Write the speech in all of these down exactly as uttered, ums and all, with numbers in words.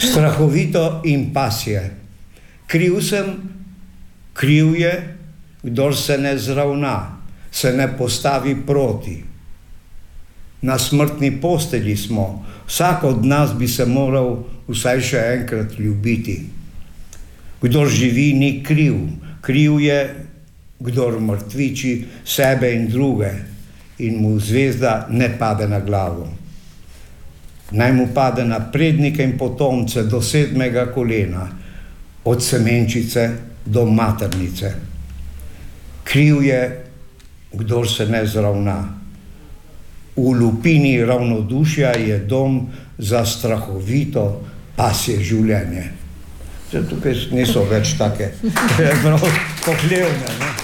Strahovito in pasje. Kriv sem, kriv je, kdor se ne zravna, se ne postavi proti. Na smrtni postelji smo, vsak od nas bi se moral vsaj še enkrat ljubiti. Kdor živi, ni kriv, kriv je, kdor mrtviči sebe in druge in mu zvezda ne pade na glavo. Naj mu pade na prednike in potomce do sedmega kolena, od semenčice do maternice. Kriv je, kdor se ne zravna. V lupini ravnodušja je dom za strahovito pasje življenje. Tukaj niso več take pohlevne, ne?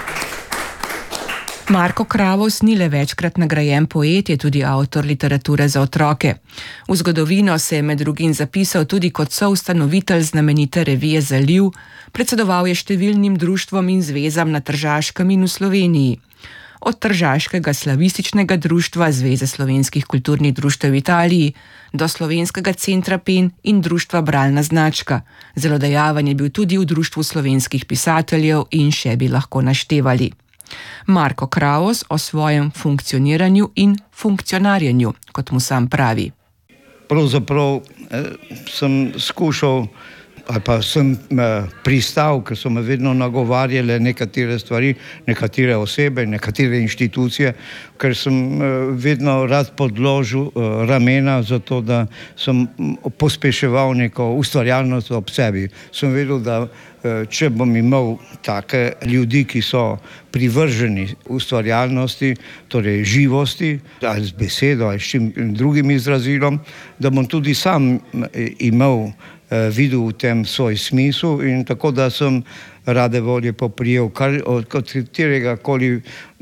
Marko Kravos ni le večkrat nagrajen poet, je tudi avtor literature za otroke. V zgodovino se je med drugim zapisal tudi kot soustanovitelj znamenite revije Zaliv, predsedoval je številnim društvom in zvezam na Tržaškem in v Sloveniji. Od Tržaškega slavističnega društva Zveze slovenskih kulturnih društev v Italiji do Slovenskega centra Pen in društva Bralna značka. Zelo dejaven je bil tudi v društvu slovenskih pisateljev in še bi lahko naštevali. Marko Kravos o svojem funkcioniranju in funkcionarjenju, kot mu sam pravi. Pravzaprav eh, sem skušal ali pa sem eh, pristal, ker so me vedno nagovarjale nekatere stvari, nekatere osebe, nekatere inštitucije, ker sem eh, vedno rad podložil eh, ramena za to, da sem pospeševal neko ustvarjalnost ob sebi. Sem vedel, da eh, če bom imel take ljudi, ki so privrženi ustvarjalnosti, torej živosti, ali z besedo, ali s čim drugim izrazilom, da bom tudi sam imel videl v tem svoj smisel in tako, da sem rade volje poprijel kar od katerega koli,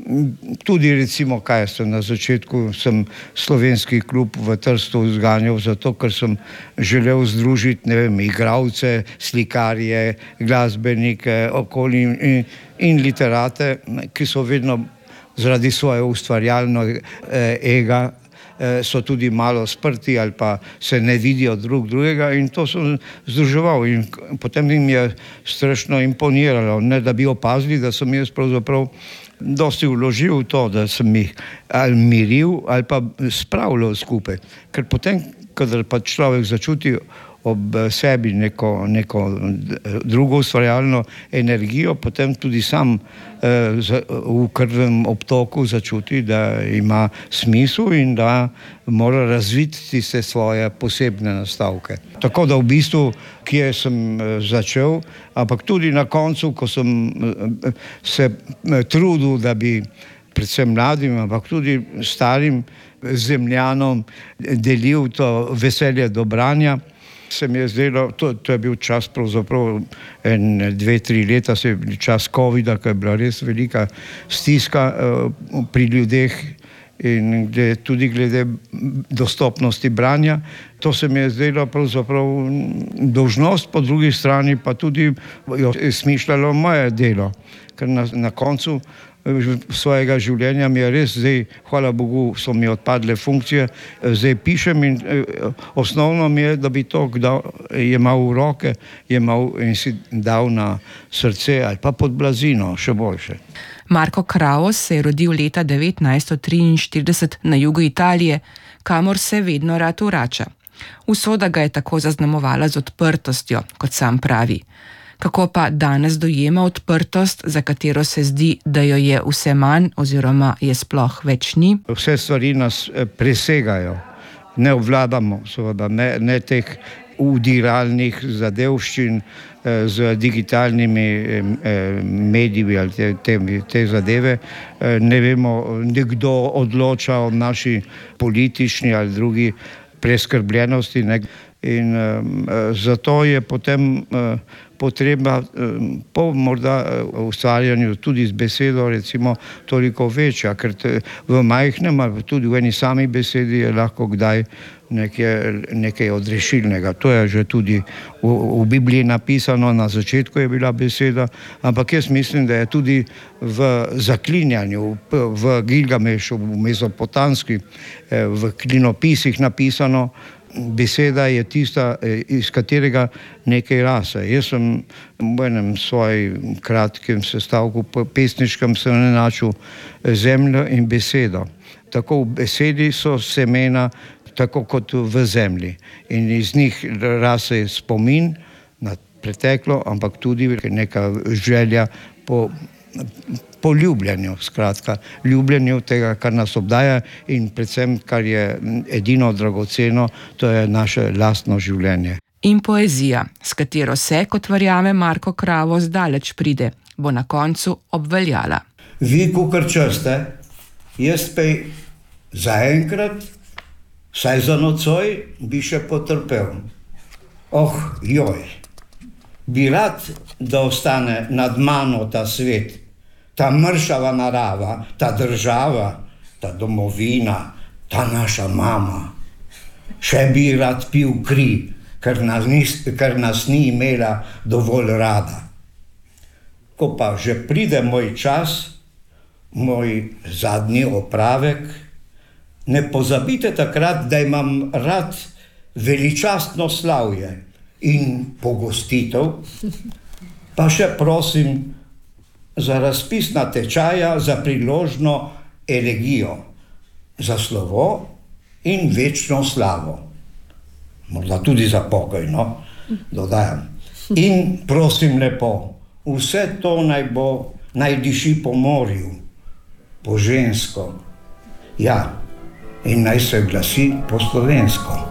tudi recimo, kaj sem na začetku, sem slovenski klub v Trstu zganjal zato, ker sem želel združiti, ne vem, igralce, slikarje, glasbenike, okoli in, in literate, ki so vedno zaradi svoje ustvarjalno eh, ega so tudi malo sprti ali pa se ne vidijo drug drugega in to sem združeval in potem jim je strašno imponiralo, ne da bi opazili, da sem jaz pravzaprav dosti vložil v to, da sem jih ali miril ali pa spravljal skupaj, ker potem, kadar pa človek začuti ob sebi neko, neko drugo ustvarjalno energijo, potem tudi sam eh, v krvnem obtoku začuti, da ima smisel in da mora razviti tiste svoje posebne nastavke. Tako da v bistvu, kje sem začel, ampak tudi na koncu, ko sem se trudil, da bi predvsem mladim, ampak tudi starim zemljanom delil to veselje do branja, se mi je zdelo, to, to je bil čas pravzaprav en, dve, tri leta, se je bil čas covida, ko je bila res velika stiska uh, pri ljudeh in glede, tudi glede dostopnosti branja. To se mi je zdelo pravzaprav dolžnost, po drugi strani pa tudi je smišljalo moje delo, ker na, na koncu svojega življenja mi je res zdaj, hvala Bogu, so mi odpadle funkcije, zdaj pišem in osnovno mi je, da bi to kdaj jemal v roke, jemal in si dal na srce ali pa pod blazino, še boljše. Marko Kravos se je rodil leta devetnajststo triinštirideset na jugu Italije, kamor se vedno rad vrača. Usoda ga je tako zaznamovala z odprtostjo, kot sam pravi. Kako pa danes dojema odprtost, za katero se zdi, da jo je vse manj oziroma je sploh več ni? Vse stvari nas presegajo, ne obvladamo, seveda, ne, ne teh udiralnih zadevščin z digitalnimi mediji ali te, te, te zadeve. Ne vemo, nekdo odloča o naši politični ali drugi preskrbljenosti, ne? In um, zato je potem uh, potreba um, po morda ustvarjanju tudi z besedo recimo toliko večja, ker te, v majhnem ali tudi v eni sami besedi je lahko kdaj nekaj, nekaj odrešilnega. To je že tudi v, v Bibliji napisano, na začetku je bila beseda, ampak jaz mislim, da je tudi v zaklinjanju, v Gilgamešu, v mezopotamski, v klinopisih napisano, beseda je tista, iz katerega nekaj rase. Jaz sem v enem svojem kratkem sestavku pesniškem se načel zemljo in besedo. Tako v besedi so semena, tako kot v zemlji. In iz njih rase spomin na preteklo, ampak tudi neka želja po, po ljubljenju, skratka, ljubljenju tega, kar nas obdaja in predvsem, kar je edino dragoceno, to je naše lastno življenje. In poezija, s katero se, kot verjame Marko Kravo, zdaleč pride, bo na koncu obveljala. Vi, kukar časte, jaz pej zaenkrat, saj za nocoj bi še potrpel. Oh, joj, bi rad, da ostane nad mano ta svet, ta mršava narava, ta država, ta domovina, ta naša mama. Še bi rad pil kri, ker nas ni, ker nas ni imela dovolj rada. Ko pa že pride moj čas, moj zadnji opravek, ne pozabite takrat, da imam rad veličastno slavje in pogostitev, pa še prosim za razpis natečaja za priložno elegijo, za slovo in večno slavo. Morda tudi za pokoj, no, dodajam. In prosim lepo, vse to naj bo, naj diši po morju, po žensko, ja, in naj se glasi po slovensko.